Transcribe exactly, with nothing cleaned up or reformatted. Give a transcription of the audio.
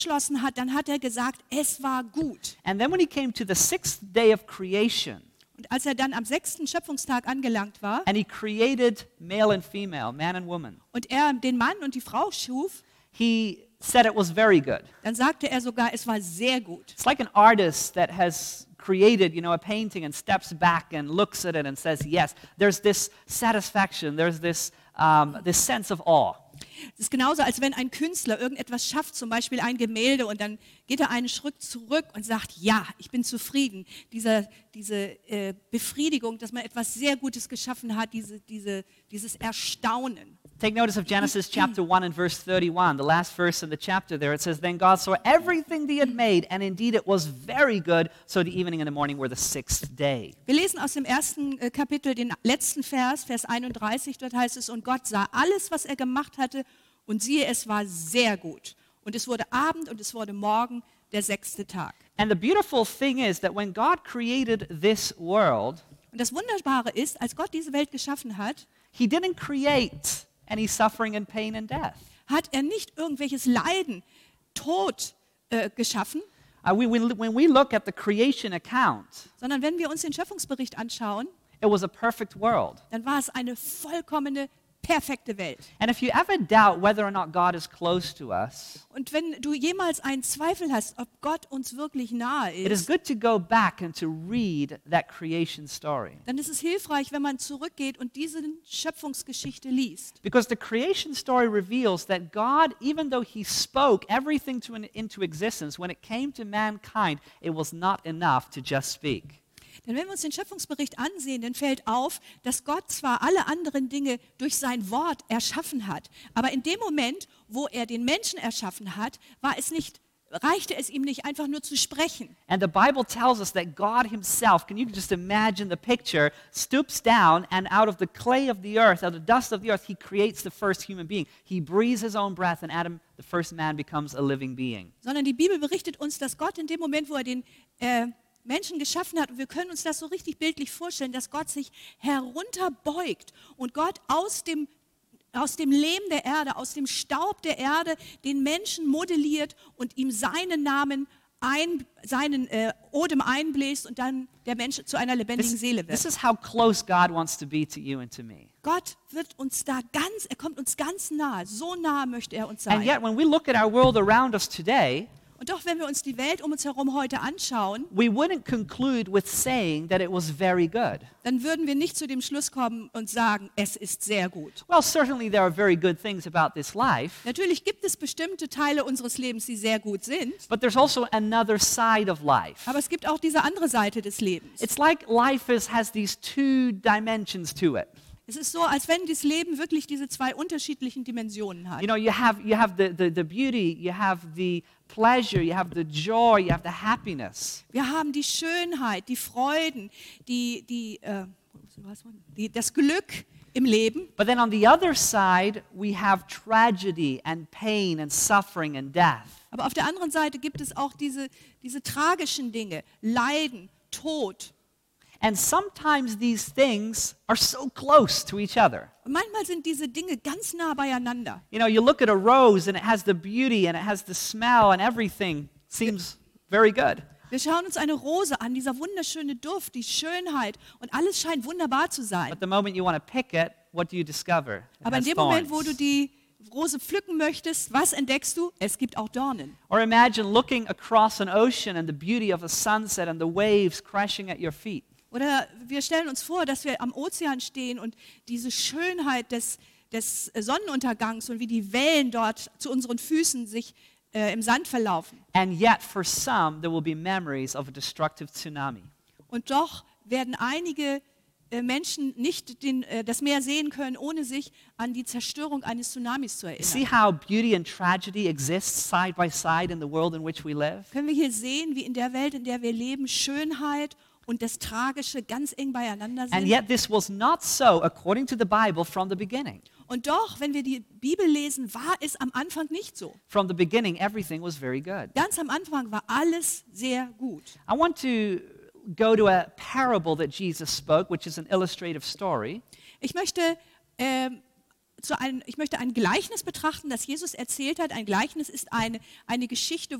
abgeschlossen hat, dann hat er gesagt, es war gut. And then when he came to the sixth day of creation, Und als er dann am sechsten Schöpfungstag angelangt war and he created male and female, man and woman, und er den Mann und die Frau schuf, he said it was very good. dann sagte er sogar, es war sehr gut. It's like an artist that has created, you know, a painting and steps back and looks at it and says, yes, there's this satisfaction, there's this, um, this sense of awe. Es ist genauso, als wenn ein Künstler irgendetwas schafft, zum Beispiel ein Gemälde, und dann geht er einen Schritt zurück und sagt, ja, ich bin zufrieden. Diese, diese äh, Befriedigung, dass man etwas sehr Gutes geschaffen hat, diese, diese, dieses Erstaunen. Take notice of Genesis chapter one and verse thirty-one, the last verse in the chapter there. It says, then God saw everything that he had made, and indeed it was very good. So the evening and the morning were the sixth day. Wir lesen aus dem ersten äh, Kapitel den letzten Vers, Vers einunddreißig, dort heißt es, und Gott sah alles, was er gemacht hatte, und siehe, es war sehr gut. Und es wurde Abend und es wurde Morgen, der sechste Tag. And the beautiful thing is that when God created this world, Und das Wunderbare ist, als Gott diese Welt geschaffen hat, he didn't create any suffering and pain and death. hat er nicht irgendwelches Leiden, Tod äh, geschaffen, Uh, we, we, when we look at the creation account, sondern wenn wir uns den Schöpfungsbericht anschauen, it was a perfect world. dann war es eine vollkommene, perfekte Welt. And if you ever doubt whether or not God is close to us, Und wenn du jemals einen Zweifel hast, ob Gott uns wirklich nahe it is ist, good to go back and to read that creation story. dann ist es hilfreich, wenn man zurückgeht und diese Schöpfungsgeschichte liest. Because the creation story reveals that God, even though he spoke everything to an, into existence, when it came to mankind, it was not enough to just speak. Denn wenn wir uns den Schöpfungsbericht ansehen, dann fällt auf, dass Gott zwar alle anderen Dinge durch sein Wort erschaffen hat, aber in dem Moment, wo er den Menschen erschaffen hat, war es nicht, reichte es ihm nicht, einfach nur zu sprechen. And the Bible tells us that God himself, can you just imagine the picture, stoops down and out of the clay of the earth, out of the dust of the earth, he creates the first human being. He breathes his own breath and Adam, the first man, becomes a living being. Sondern die Bibel berichtet uns, dass Gott in dem Moment, wo er den äh, Menschen geschaffen hat, und wir können uns das so richtig bildlich vorstellen, dass Gott sich herunterbeugt und Gott aus dem, aus dem Lehm der Erde, aus dem Staub der Erde den Menschen modelliert und ihm seinen Namen, ein, seinen äh, Odem einbläst und dann der Mensch zu einer lebendigen This, Seele this wird. is how close God wants to be to you and to me. Gott wird uns da ganz, er kommt uns ganz nahe, so nah möchte er uns And sein. yet when we look at our world around us today, Und doch, wenn wir uns die Welt um uns herum heute anschauen, we wouldn't conclude with saying that it was very good. dann würden wir nicht zu dem Schluss kommen und sagen, es ist sehr gut. Well, certainly there are very good things about this life, Natürlich gibt es bestimmte Teile unseres Lebens, die sehr gut sind, but there's also another side of life. aber es gibt auch diese andere Seite des Lebens. It's like life is, has these two dimensions to it. Es ist so, als wenn das Leben wirklich diese zwei unterschiedlichen Dimensionen hat. You know, you have, you have the, the, the beauty, you have the pleasure, you have the joy, you have the happiness. Wir haben die Schönheit, die Freuden, die, die, äh, was war das? die, das Glück im Leben. But then on the other side, we have tragedy and pain and suffering and death. Aber auf der anderen Seite gibt es auch diese, diese tragischen Dinge, Leiden, Tod. And sometimes these things are so close to each other. Und manchmal sind diese Dinge ganz nah beieinander. You know, you look at a rose and it has the beauty and it has the smell and everything seems very good. Wir schauen uns eine Rose an, dieser wunderschöne Duft, die Schönheit und alles scheint wunderbar zu sein. But the moment you want to pick it, what do you discover? It Aber in has dem Moment, wo thorns. du die Rose pflücken möchtest, was entdeckst du? Es gibt auch Dornen. Or imagine looking across an ocean and the beauty of a sunset and the waves crashing at your feet. Oder wir stellen uns vor, dass wir am Ozean stehen und diese Schönheit des, des Sonnenuntergangs und wie die Wellen dort zu unseren Füßen sich äh, im Sand verlaufen. And yet for some there will be memories of a destructive tsunami. Und doch werden einige äh, Menschen nicht den, äh, das Meer sehen können, ohne sich an die Zerstörung eines Tsunamis zu See erinnern. how beauty and tragedy exist side by side in the world in which we live? Können wir hier sehen, wie in der Welt, in der wir leben, Schönheit und das Tragische ganz eng beieinander And sind? yet this was not so according to the Bible from the beginning. Und doch, wenn wir die Bibel lesen, war es am Anfang nicht so. From the beginning everything was very good. Ganz am Anfang war alles sehr gut. I want to go to a parable that Jesus spoke, which is an illustrative story. Ich möchte ähm, zu einem, ich möchte ein Gleichnis betrachten, das Jesus erzählt hat. Ein Gleichnis ist eine, eine Geschichte,